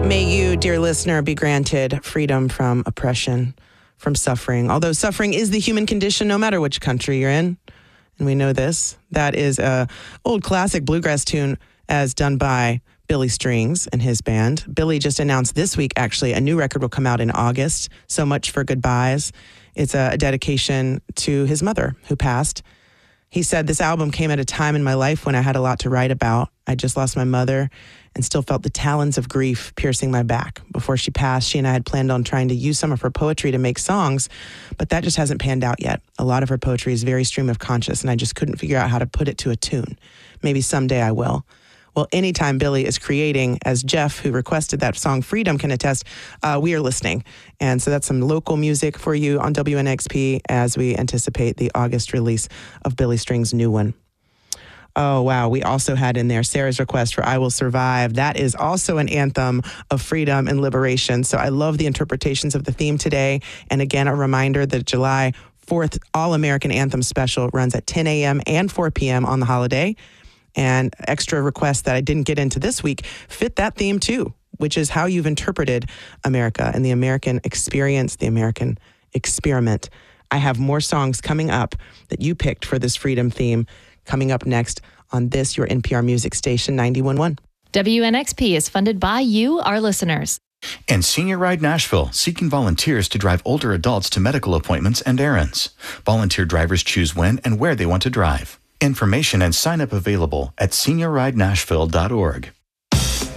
May you, dear listener, be granted freedom from oppression, from suffering. Although suffering is the human condition, no matter which country you're in. And we know this. That is a old classic bluegrass tune as done by Billy Strings and his band. Billy just announced this week, actually, a new record will come out in August, So Much for Goodbyes. It's a dedication to his mother who passed. He said, this album came at a time in my life when I had a lot to write about. I just lost my mother and still felt the talons of grief piercing my back. Before she passed, she and I had planned on trying to use some of her poetry to make songs, but that just hasn't panned out yet. A lot of her poetry is very stream of conscious, and I just couldn't figure out how to put it to a tune. Maybe someday I will. Well, anytime Billy is creating, as Jeff, who requested that song Freedom, can attest, we are listening. And so that's some local music for you on WNXP as we anticipate the August release of Billy Strings' new one. Oh, wow. We also had in there Sarah's request for I Will Survive. That is also an anthem of freedom and liberation. So I love the interpretations of the theme today. And again, a reminder that July 4th All-American Anthem Special runs at 10 a.m. and 4 p.m. on the holiday. And extra requests that I didn't get into this week fit that theme too, which is how you've interpreted America and the American experience, the American experiment. I have more songs coming up that you picked for this freedom theme coming up next on this, your NPR music station, 91.1. WNXP is funded by you, our listeners. And Senior Ride Nashville, seeking volunteers to drive older adults to medical appointments and errands. Volunteer drivers choose when and where they want to drive. Information and sign up available at seniorridenashville.org.